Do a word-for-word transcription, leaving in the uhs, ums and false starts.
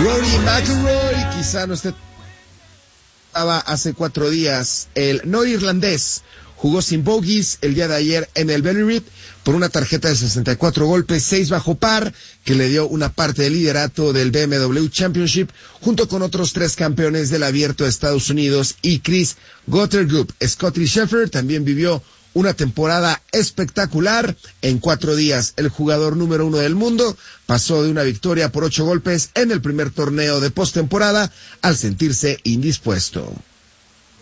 Rory McIlroy quizá no esté hace cuatro días. El norirlandés jugó sin bogies el día de ayer en el Bellerit por una tarjeta de sesenta y cuatro golpes, seis bajo par, que le dio una parte del liderato del B M W Championship, junto con otros tres campeones del Abierto de Estados Unidos y Chris Gottergroup. Scottie Scheffler también vivió una temporada espectacular. En cuatro días, el jugador número uno del mundo pasó de una victoria por ocho golpes en el primer torneo de postemporada al sentirse indispuesto.